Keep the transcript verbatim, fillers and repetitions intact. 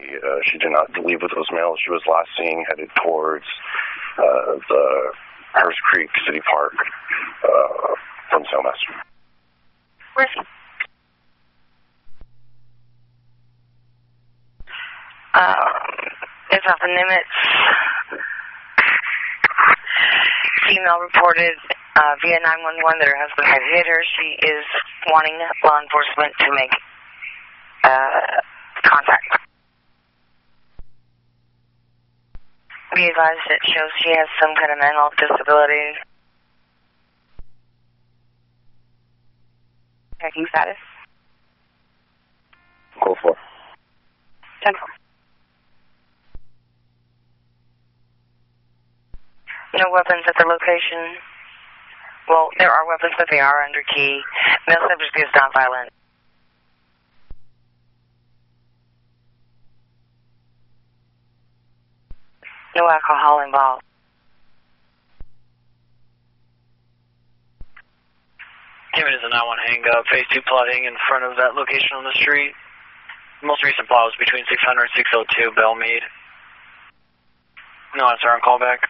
Uh, she did not leave with those males. She was last seen headed towards uh, the Hearst Creek City Park uh, from Sailmaster. Where's he? Um, it's off of Nimitz. Female reported uh, via nine one one that her husband had hit her. She is wanting law enforcement to make uh, contact. Be advised it shows she has some kind of mental disability. Checking status. Go for it. ten four. No weapons at the location. Well, there are weapons, but they are under key. Male subject is nonviolent. No alcohol involved. Given is a nine one hang up, phase two plotting in front of that location on the street. The most recent plot was between six hundred and six oh two Belmead. No answer on callback.